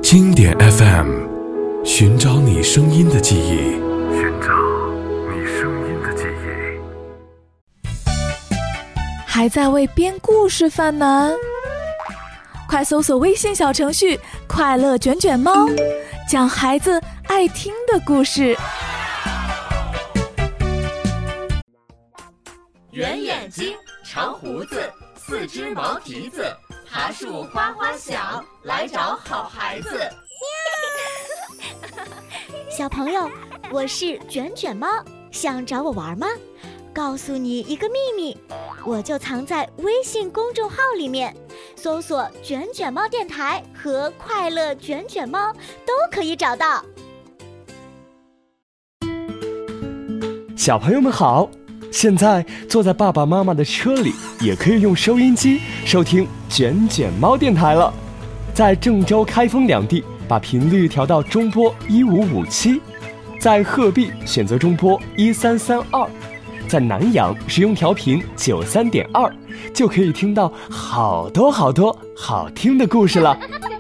经典 FM， 寻找你声音的记忆，寻找你声音的记忆。 还在为编故事犯难？快搜索微信小程序快乐卷卷猫，讲孩子爱听的故事。 圆眼睛，长胡子，四只毛蹄子，爬树花花小，来找好孩子。 小朋友，我是卷卷猫，想找我玩吗？告诉你一个秘密，我就藏在微信公众号里面，搜索卷卷猫电台和快乐卷卷猫都可以找到。 小朋友们好，现在坐在爸爸妈妈的车里，也可以用收音机收听卷卷猫电台了。在郑州、开封两地，把频率调到中波1557；在鹤壁选择中波1332；在南阳使用调频93.2，就可以听到好多好听的故事了。